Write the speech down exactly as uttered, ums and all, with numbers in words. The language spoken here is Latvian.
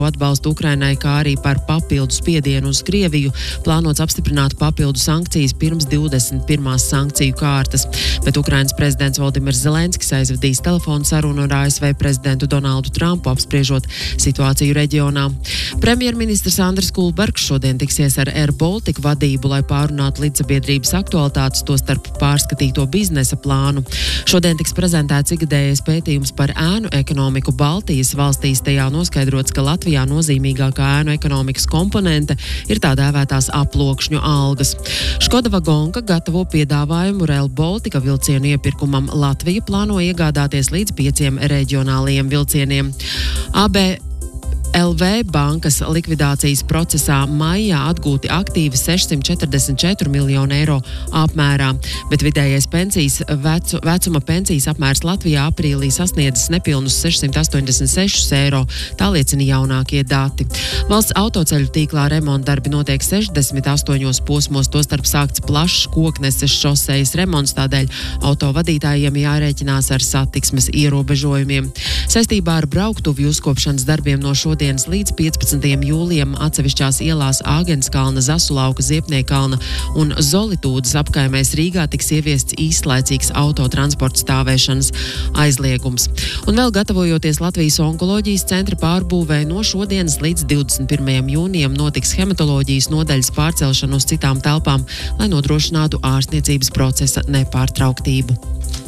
atbalstu Ukrainai, kā arī par papildu spiedienu uz Krieviju, plānots apstiprināt papildu sankcijas pirms divdesmit pirmās sankciju kārtas. Bet Ukrainas prezidents Voldimirs Zelenskis aizvadīs telefonu sarunu ar A S V prezidentu Donaldu Trumpu, apspriežot situāciju reģionā. Premjerministrs Andris Kulbergs šodien tiksies ar Air Baltica vadību, lai pārunātu līdzsabiedrības aktualitātes, tostarp pārskatīto biznesa plānu. Šodien tiks prezentēts ikgadējais pētījums par ēnu ekonomiku Baltijas valstīs. Tajā noskaidrots, ka Latvijā nozīmīgākā ēnu ekonomikas komponente ir tā dēvētās aplokšņu algas. Škoda Vagonka gatavo piedāvājumu Rail Baltica vilcienu iepirkumam. Latvija plāno iegādāties līdz pieciem reģionālajiem vilcieniem. A B L V bankas likvidācijas procesā maijā atgūti aktīvi sešsimt četrdesmit četri miljoni eiro apmērā, bet vidējais pensijas vecu, vecuma pensijas apmērs Latvijā aprīlī sasniedzis nepilnus sešsimt astoņdesmit sešus eiro, tā liecina jaunākie dati. Valsts autoceļu tīklā remontdarbi notiek sešdesmit astoņos posmos, tostarp sākts plašs Kokneses šosejas remonts, tādēļ autovadītājiem jārēķinās ar satiksmes ierobežojumiem. Saistībā ar brauktuvju uzkopšanas darbiem no šodien līdz piecpadsmitajam jūlijam atsevišķās ielās Āgenskalna, Zasulauka, Ziepniekalna un Zolitūdas apkaimēs Rīgā tiks ieviests īslaicīgs autotransporta stāvēšanas aizliegums. Un vēl gatavojoties Latvijas onkoloģijas centra pārbūvē, no šodienas līdz divdesmit pirmajam jūnijam notiks hematoloģijas nodaļas pārcelšana uz citām telpām, lai nodrošinātu ārstniecības procesa nepārtrauktību.